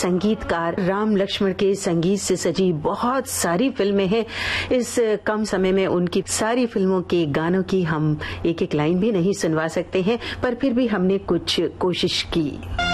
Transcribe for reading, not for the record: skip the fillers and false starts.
संगीतकार राम लक्ष्मण के संगीत से सजी बहुत सारी फिल्में हैं। इस कम समय में उनकी सारी फिल्मों के गानों की हम एक एक लाइन भी नहीं सुनवा सकते हैं, पर फिर भी हमने कुछ कोशिश की।